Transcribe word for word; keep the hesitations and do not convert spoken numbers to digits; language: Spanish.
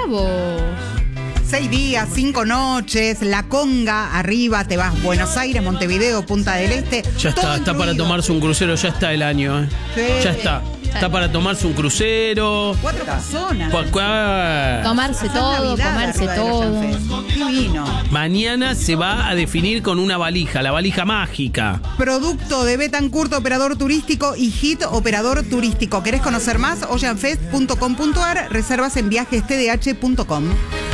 vos. Seis días, cinco noches, La Conga, arriba, te vas Buenos Aires, Montevideo, Punta del Este. Ya está, está para tomarse un crucero, ya está el año. ¿eh? Sí. Ya está. Está para tomarse un crucero. Cuatro personas. Pa- cua- Tomarse Pasar todo, Navidad comerse arriba de los todo. Janfes. Divino. Mañana se va a definir con una valija, la valija mágica. Producto de Betancourt, operador turístico, y Hit, operador turístico. ¿Querés conocer más? oceanfest punto com punto ar, reservas en viajes t d h punto com.